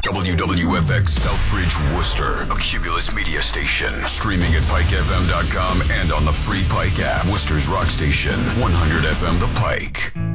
WWFX Southbridge, Worcester, a Cumulus media station. Streaming at PikeFM.com and on the free Pike app. Worcester's rock station, 100 FM The Pike.